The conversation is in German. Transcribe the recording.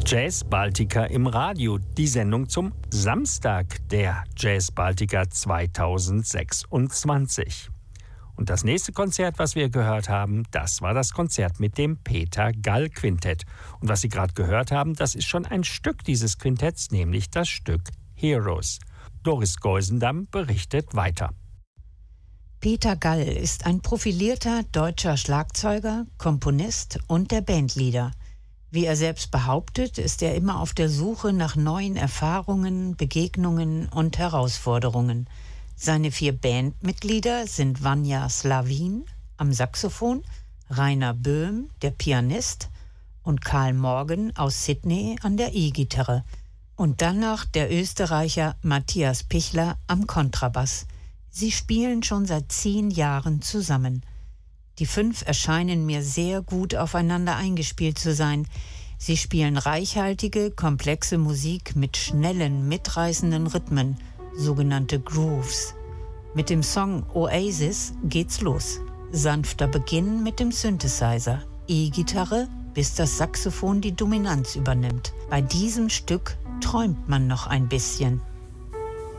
Jazz Baltica im Radio, die Sendung zum Samstag der Jazz Baltica 2026. Und das nächste Konzert, was wir gehört haben, das war das Konzert mit dem Peter Gall Quintett. Und was Sie gerade gehört haben, das ist schon ein Stück dieses Quintetts, nämlich das Stück Heroes. Doris Geusendamm berichtet weiter. Peter Gall ist ein profilierter deutscher Schlagzeuger, Komponist und der Bandleader. Wie er selbst behauptet, ist er immer auf der Suche nach neuen Erfahrungen, Begegnungen und Herausforderungen. Seine 4 Bandmitglieder sind Vanja Slavin am Saxophon, Rainer Böhm, der Pianist, und Karl Morgan aus Sydney an der E-Gitarre. Und dann noch der Österreicher Matthias Pichler am Kontrabass. Sie spielen schon seit 10 Jahren zusammen. Die 5 erscheinen mir sehr gut aufeinander eingespielt zu sein. Sie spielen reichhaltige, komplexe Musik mit schnellen, mitreißenden Rhythmen, sogenannte Grooves. Mit dem Song Oasis geht's los. Sanfter Beginn mit dem Synthesizer, E-Gitarre, bis das Saxophon die Dominanz übernimmt. Bei diesem Stück träumt man noch ein bisschen.